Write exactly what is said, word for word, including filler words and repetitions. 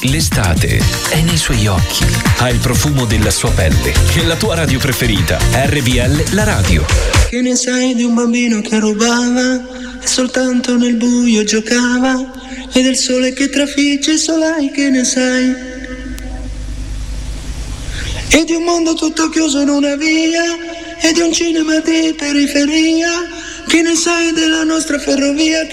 l'estate è nei suoi occhi, ha il profumo della sua pelle. E la tua radio preferita, R V L La Radio. Che ne sai di un bambino che rubava e soltanto nel buio giocava, e del sole che trafigge solai, che ne sai? E di un mondo tutto chiuso in una via, e di un cinema di periferia, che ne sai della nostra ferrovia?